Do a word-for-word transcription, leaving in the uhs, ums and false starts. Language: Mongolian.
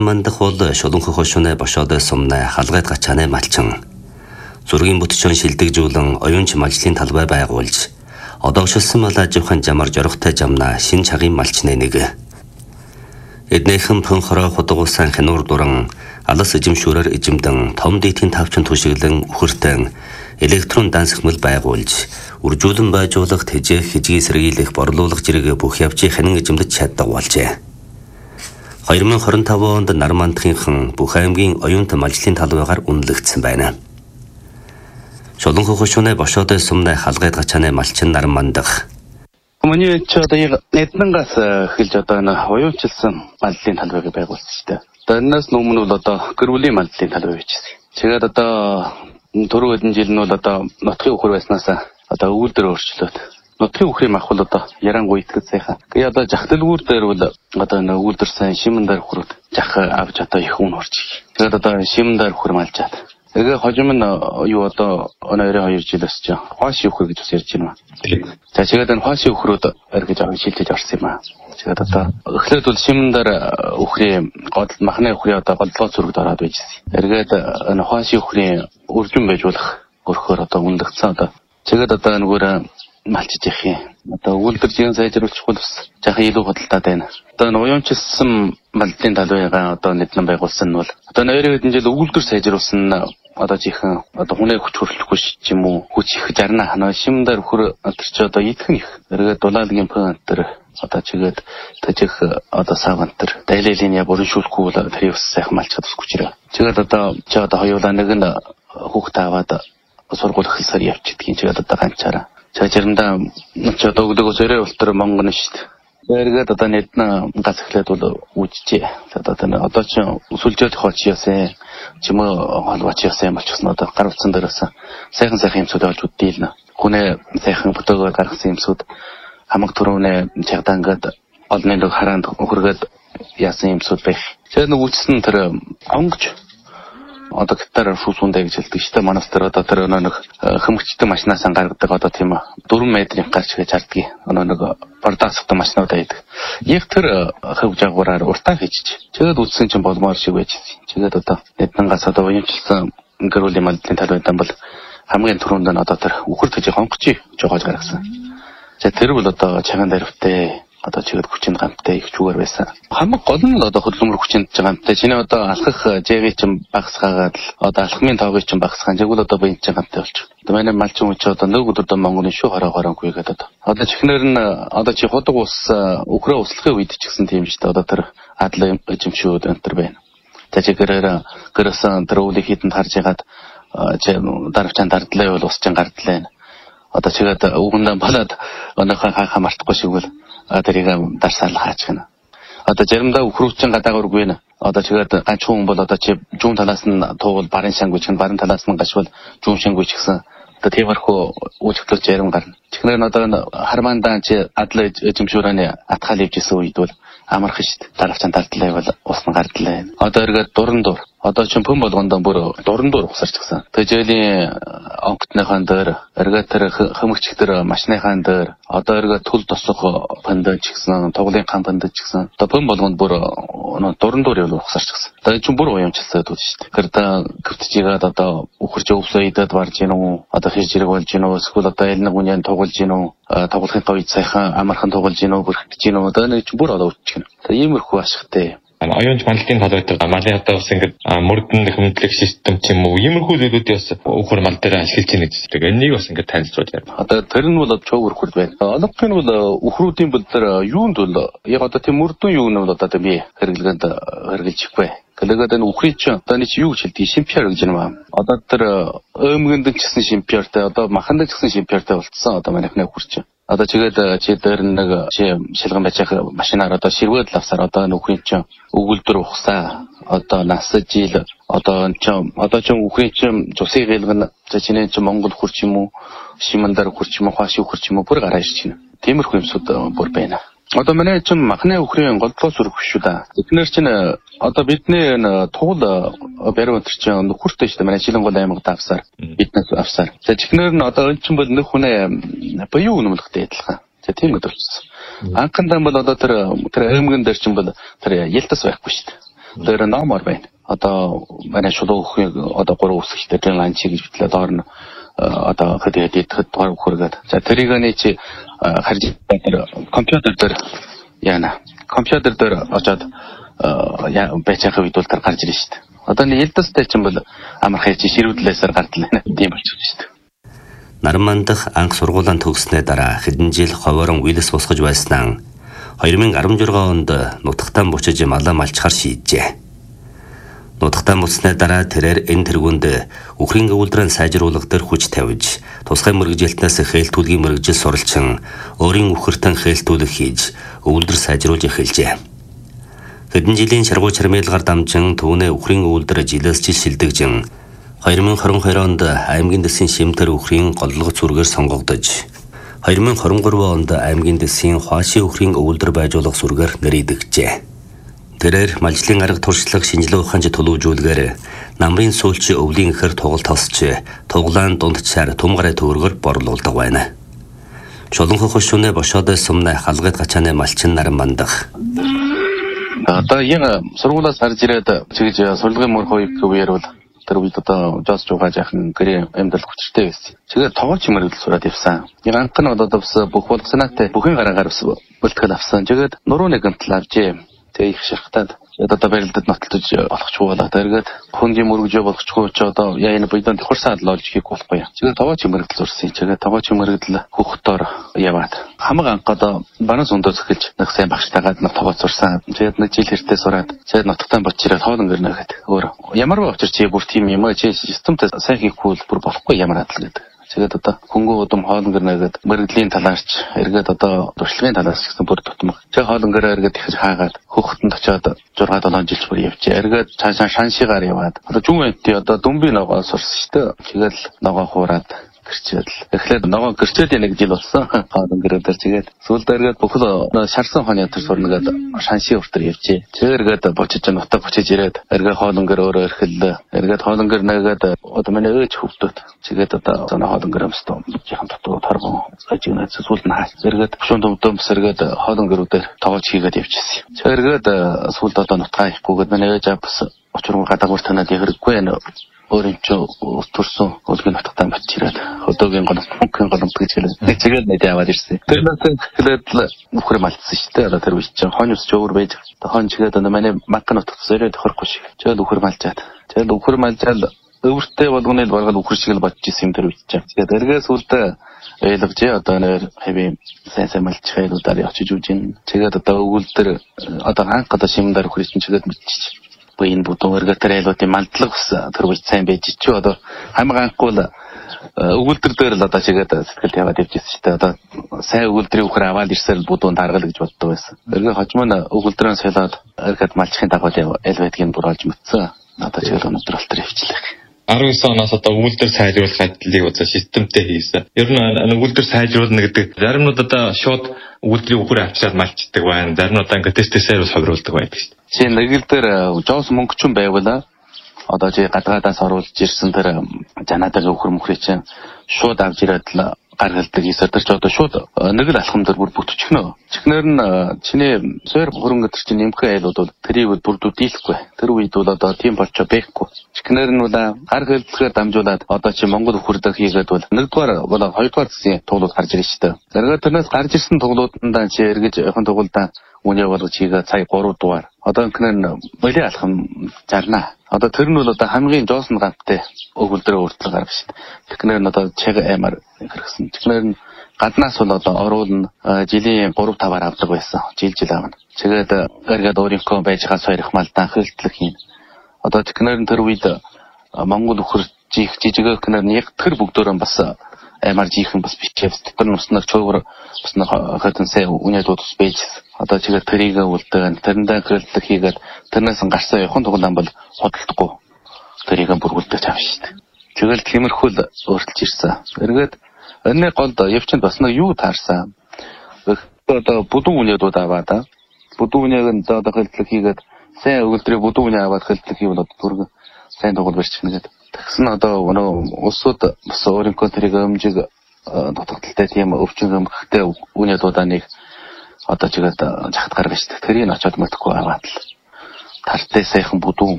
Мандах бол шулуун хөхөшүнэ бошоод сумнаа халгайд гачааны малчин. Зургийн бүтчөн шилдэгжүүлэн оюунч малчлын талбай байгуулж одоогшилсан мал аживхан жамар жорохтой жамна шин чагийн малчны нэг. Эднийхэн пөнхороо худагуусан хинуур дуран алас эжимшүүрээр эжимдэн том дээдийн тавчин түшиглэн үхэртэн электрон дансхмал байгуулж үржүүлэн байжуулах тэжээх хижгийг сэргийлэх борлуулах зэрэг бүх явцыг ханин эжимдэж чаддаг болжээ. хоёр мың хорин тавын онд Нармандахынхан бүх аймгийн оюунт малчлын талбайгаар үнэлэгдсэн байна. Шулуун хөхөшүнэ бошоод сумнаа халгайд гачааны малчин Нармандах. Миний ч одоо эднэнгаас эхэлж одоо энэ оюунчилсан маллын талбайг байгуулсан шүү дээ. Одоо энэс өмнө бол одоо гэрүүлийн маллын талбай байжсэн. Тэгээд одоо түрүү хэдэн жил нь бол одоо нутгийн үхэр байснаас одоо өвөл дээр өөрчлөлт. Нутгийн үхрийн мах бол одоо ярангуй итгэж сайхан. Тэгээ одоо жахталгүүр дээр бол одоо энэ өвөл дээр сайн шимэн дээр хүрээд жах авч одоо их үн орж. Тэгээд одоо шимэн дээр хүрм алжаад. Тэгээ хожим нь юу одоо өнөөдөр хоёр жилээс ч хоош үхэр гэж бас ярьж байна. За тэгээд энэ хоош үхрүүд эргэж авах шилжиж орсон юм аа. Тэгээд одоо эхлээд бол шимэн дээр үхрийн гол махны үхрийн одоо голдлоо зүрэгд ороод байжсэн. Эргээд энэ хоош үхрийн үржин байжуулах өрхөөр одоо үнэлэгдсэн одоо. Тэгээд одоо нөгөө малчиж явах юм. Одоо өвөлдөр жин сайжруулахгүй бас жаахан илүү худалдаад байна. Одоо энэ уянчилсан маллын талбайгаа одоо нэгэн байгуулсан нь бол одоо нойрын хэдэн жил өвөлдөр сайжруулсан одоо жихэн одоо хүнээ хүч хөрлөхгүй ч юм уу хүч их жарна хана шимдэр хөр тэр чи одоо идхэн их эргээд дулаалгийн пэн тэр одоо чигээд тажих одоо саван тэр дайлалын я бүрэн шүүлэхгүй бол тэр ус сайхан малчаад усгүй чирээ. Чигээд одоо чи одоо хоёулаа нэг нь хүүхд аваад сургууль эхэлсээр явчихдгийн чигээд одоо ганцаараа цаажиндаа ч одоо өгдөг өсөрөө ултар монгон шүү дээ. Эргээд одоо нэгэн газ эхлээд бол үүжжээ. Одоо тань одоо ч сүлжээд хооч яасан ч юм уу холбооч яасан болчихсон одоо гар утсан дээрээс сайхан сайхан юмсууд олж үдээлнэ. Хүнээ сайхан фотогоор гаргасан юмсууд хамаг түрүүнээ чагдаангад олны дог хараанд өхөргээд яасан юмсууд байх. Тэгээд нэг үүссэн тэр онгоч одоо гитараар шүүсүндэ гэж хэлдэг шүү дээ. Манайс дээр одоо тэр нэг хөмгчтэй машинаас гаргадаг одоо тийм дөрвөн метрийн гарч гэж харддаг. Одоо нэг бардастай машинууд байдаг. Яг тэр хөв жагвараар уртаа хийчих. Тэгээд үтсэн чинь болмоор шиг байж. Тэгээд одоо эднэнгаас одоо уянчилсан гэрүүлийн маллын талбайдан бол хамгийн түрүүнд нь одоо тэр үхэр төжих онгоч жоогоож гаргасан. За тэр бол одоо чаган дээрвтэй одоо чигэд хүчин гамтай их чүгээр байсан. Хамаг гол нь одоо хөдөлмөр хүчин гамтай. Чиний одоо алхах жэгийн чинь багсгаагаад л одоо алхмын тоогыг чинь багсгаан жигүүл одоо биеийн чинь гамтай болчих. Одоо манай малчин хүн ч одоо нэг өдөр одоо Монголын шүү хороо хороонгүй гэдэг одоо. Одоо чихнэр нь одоо чи худаг ус өкрөө услахын үед ч гэсэн тийм шүү дээ. Одоо тэр адлын эзэмшүүд өнтер байна. За чи гэрээр гэрээсэн тэр өвлийг хийдэнд харж ягаад чи даравчаан дардлаа бол ус чинь гардлаа. Одоо чигээд үгэндээ балаад өнөөхөө хаа мартахгүй шиг бол тэрийг дарсаал хаачих нь. Одоо заримдаа өхрүүчэн гадаагааргүй нэ. Одоо чигээд ганцхан хүн бол одоо чи жуун талаас нь туул барын шангуйч гэн барын талаас нь гашвал жуун шангуйч гэсэн. Одоо тиймэрхүү үйлчлэл зарим гарна. Чихнэр нь одоо хармаандаа чи адлаа эзэмшүүрээний атгаал ивжсэн үед бол амархан шүү дээ. Даравчаан дардлаа бол усна гардлаа. Одоо эргээд дуран дур. Одоо ч пүн болгондоо бүр дуран дур ухсарч гисэн. Тэжээлийн онготныхан дээр эргээд тэр хөмөгч дээр машиныхан дээр одоо эргээд түл тосох пандаа ч гисэн, тоглын кан пандаа ч гисэн. Одоо пүн болгонд бүр дуран дур явал ухсарч гисэн. Одоо ч бүр уямчлаад үү шүү дээ. Тэр да гүвтжигээд одоо үхэрч өвсөө идээд барж гин үү? Одоо хийж ирэг болж гин үү? Эсвэл одоо элнэг үнийн тоглож гин үү? Тоглохын говь сайхан амархан тоглож гин үү? Бүрхэж гин үү? Одоо нэг ч бүр одоо үтчих гин. Одоо иймэрхүү ашигтай. Оюунч маллын талбайд малын одоо бас ингээд мөрдөн хөмтлөх систем ч юм уу иймэрхүү зүйлүүдийг бас үхэр мал дээр ашиглаж байна гэж. Тэгээ энийг бас ингээд танилцуулж байна. Одоо тэр нь бол чөв үрхүр байна. Одоогийн бол үхрүүдийн бол тэр юунд бол яг одоо тийм мөрдөн юу нь бол одоо би хэрэглэгэнд хэрэгжилж ихгүй. Тэгээд энэ үхрийн чинь одоо нэг юу гэж хэлдэг шимпиар гэж юм аа. Одоо тэр өөмгөнд ч гэсэн шимпиартай одоо маханд ч гэсэн шимпиартай болцсон одоо манайхны үхэр чинь. Одоо чигээд чи дээр нэг чи шилгэн байж машинаар одоо ширвээд лавсаар одоо нүхрийн чинь өгүүлдэр ухсаа одоо насаж ил одоо ч одоо ч үхрийн чинь цусыг гэлгэн за чиний чинь Монгол хурч юм уу шимэндар хурч юм уу хааш хурч юм уу бүр гараа ирж байна. Тиймэрхүү юмсууд бүр байна. Одоо манай чинь махны үхрийн голдлоо сүрэх шүү да. Эдгээр чинь одоо бидний туул бариу өнтер чинь нөхөртэй шүү дээ. Манай Шилэнгол аймагт авсаар биднээс авсаар. За чихнэр нь одоо энэ чинь бол нэг хүнээ буюу үнэмлэхтэй адилхан. За тийм гэдэг болчихсон. Анхандаа бол одоо тэр тэр аймагын дээр чинь бол тэр ялтас байхгүй шүү дээ. Тэр номер байна. Одоо манай шулуу өхийг одоо гурван үсэгтэй ланчи гэж битлээ доор нь одоо хэдийд идэхэд доор хүргээд. За тэрийг нэ чи харж тэр компьютер дээр яана. Компьютер дээр очоод яа бэчээх үед бол тэр гарч ирж штэ. Одоо нэг элдэстэй ч юм бол амар хайч ширүүдлээсээр гардлаа нэ. Тийм болчихсон штэ. Наран мандах анх сургуулаа төгснөө дараа хэдэн жил ховорон үйлс босгож байснаа two thousand sixteen онд нутагтаа буцаж малаа малчхаар шийджээ. Нутагтаа буцсны дараа тэрээр энэ тэргуунд үхрийн өвөлдрийн сайжруулах дээр хүч тавьж, тусгай мэрэгжилтнээс хээлтүүлгийн мэрэгжил суралчин өөрийн үхэртэн хээлтүүлэх хийж өвөлдөр сайжруулж эхэлжээ. Хэдэн жилийн шаргуу чармайлгаар дамжин түүнээ үхрийн өвөлдөр жилээс жил шилдэгжин twenty twenty-two онд аймгийн дэсийн шимтэр үхрийн голлого зүргээр сонгогдож, twenty twenty-three онд аймгийн дэсийн хуаши үхрийн өвөлдөр байжуулах сүргээр нэрийдэгжээ. Тэрээр малжлын арга туршлага шинжилгээ ухаанч төлөвжүүлгээр намрын сүүлчийн өвлийн ихэр тугалт тосч, туглаан дундчаар тумгараа төвөргөр борлуулдаг байна. Чулуун хохос шүнэ бошоод сумна халгайт гачааны малчин наран мандах. Одоо яг сургуулаас гарч ирээд чигж сурлагын мөр хоёр үеэр бол тэр үед одоо жас жугаа жаахан гэрээ амьдал хүчтэй байсан. Тэгээд тоглож мөрөдөл сураад явсан. Яг анх нь одоо бас бүх болгоснаатай бүхэн гараагаар бас бэлтгэл авсан. Тэгээд нуруу нэгэнт авжээ. Тэгээ их шахтаад одоо барилдад нотолж болохгүй болоо. Тэгээд хүнгийн мөрөгжөө болохгүй ч одоо яа энэ бидэн төхөрсаад л олж хийх болохгүй. Тэгээд тоглож мөрөдөл сурсан. Тэгээд тоглож мөрөдөл хөхтөр яваад хамаг анх одоо баруун сундаас эхэлж нэг сайн багштайгаад нэг тоглож сурсан. Тэгээд нэг жил хэртээ сураад тэгээд нотогтаа бочираад хоолн гэрнэ гэхэд өөр ямар ба очир чи бүр тийм юм аа чи системтэй сайн хийхгүй бүр болохгүй ямар адил гэдэг. Тэгээд одоо хөнгөө удам хоолн гэрнэгээд мэрэгдлийн талаарч эргээд одоо туршлагын талаас гэсэн бүр тутмаг. Тэг хоолн гэрээ эргээд ихэж хаагаад хөхтөнд очиод six seven жил бүр явжээ. Эргээд цаашаа шаншигаар яваад одоо жүнвэнти одоо дүмби ногоо сурсан шүү дээ. Тэгээд ногоо хуураад гэрчээл. Эхлээд ногоо гэрчээд нэг жил болсон. Хоолн гэрээ дээр тэгээд сүүлд эргээд бүхэл шарсан хооны тэр сурнагаад шанши өртөр явжээ. Тэгээд эргээд бочиж нутаг бочиж ирээд эргээд хоолн гэр өөрөө эрхэллээ. Эргээд хоолн гэр нэгээд одоо манай ээж хөвдөд тэгээд одоо зана хоолн гэрэмстөө жихан татуу таргон ажигнаас сүүлд нь хаас эргээд шунд өвдөмс эргээд хоолн гэрүүдээр тоглож хийгээд явчихсан. Тэгээд эргээд сүүлд одоо нутгаа ихгүйгээд манай ээж бас очрон гадагуур танаад хэрэггүй нэ өөрийн ч төрсөн өлгийн нутагтаа бачираад хөдөөгийн голомт мөнгөний голомт гэж хэлээ. Тэгээд нэг яваад ирсэн. Тэр нас хэлээд нөхөр малтсан шүү дээ. Одоо тэр үе чинь хоньос ч өөр байж. Хон чигээд одоо манай макка нутагт зөрөө тохирохгүй шиг. Тэгээд нөхөр малтаад. Тэгээд нөхөр малтаад өвөртэй болгоны баргал нөхөр шиг л бодож исэн юм тэр үе чинь. Тэгээд эргээс үлдээ ээлгжээ одоо нэр хэвээ сайн сайн малтчих хэлүүдээр явчих үуж ин. Тэгээд одоо өвөлдөр одоо хаанх одоо шимдэр хөрсөн чигээд мэдчих. Энэ бүдүүн эргэтэрэлүүдийн малдлага бас тэр үе сайн байж чи одоо хамаг анхгүй л өвөлдөр дээр л одоо чигээд сэтгэл яваад явж ирсэн шүү дээ. Одоо сайн өвөлдрийн үхэр аваад ирсээр бүдүүн даргал гэж боддог байсан. Эргээ хожмон өвөлдрөө солиод эргээд малчхийн дагуу эл байдгийг бүр олж мэдсэн. Одоо чигээр өнөдөр алтар явчихлаа. nineteen оноос одоо өвөлдөр сайжруулах ажлыг одоо системтэй хийсэн. Ер нь өвөлдөр сайжруулна гэдэг заримнууд одоо шууд өвөлдрийн үхэр авчираад малчдаг байна. Заримнууд ингээд тестээсээр бас ховруулдаг байдаг шүү дээ. Чи нэг л дээр Джонс мөнгөчүн байвала одоо чи гадаадаас оруулж ирсэн тэр жанаатай үхэр мөхрий чинь шууд авч ирээд л гаргалдаг хийсээр тэр ч одоо шууд нэг л алхам дээр бүр бүтчихнэ. Чихнэр нь чиний сойр хөрөнгө төр чинь нэмхэн айлууд бол тэрийг бүр дүдийлэхгүй. Тэр үед бол одоо тийм болчоо байхгүй. Чихнэр нь бол гар хэлбэлгээр дамжуулаад одоо чи Монгол үхэрдэг хийгээд бол нэгдүгээр бол хоёрдугаар гэсэн тоглолт гарч ирж штэ. Зэрэг тэрнээс гарч ирсэн тоглолтондаа чи эргэж явах тоглолтоо үнэ болгож хийгээ сая three дугаар. Одоо инкнэр моли алхам зарна. Одоо тэр нь бол одоо хамгийн жоосон гамттай өгүүлдрээ өөртлөг гаргав шүү дээ. Технэр нь одоо чиг аймаар хэрэгсэн. Технэр нь гаднаас бол одоо оруулна жилийн three five-аар авдаг байсан. Жил жил авна. Тэгээд эргээд өөрийнхөө байж байгаа сойрх малдан хөлтлөх юм. Одоо технэр нь тэр үед Монгол үхэр жих жижигэх технэр нь яг тэр бүгдөө бас аймаар жихэн бас бичээ. Тэр нь уснаг чөөр бас нэг хатан сая үнэд удас байж. Одоо чигээр тэрийг үлдэн тэрэндээ хөлтлөх хийгээд тэрнээс гарсан явахын тоглоом бол худалдахгүй. Тэрийг бүргүүлдэг юм шүү дээ. Тэгэл тиймэрхүү л өөрчлөж ирсэн. Эргээд энэ голд явчинд бас нэг юу таарсан. Одоо бүдүүн үнэдүүд аваад бүдүүн үнээг одоо хөлтлөх хийгээд сайн өгөлдрийг бүдүүн үнэ аваад хөлтлөх хийвэл одоо түргэн сайн тоглол барьчихна гэдэг. Тэгсэн одоо өнөө усууд бас өөрийнхөө тэрийг өмжиг дутагдaltaй тийм өвчин өмгөхтэй үнэдүүдаа нэг одоо чигээд жахад гаргаж шүү дээ. Тэрийг очиод мэдхгүй аваад л хартай сайхан бүдүүн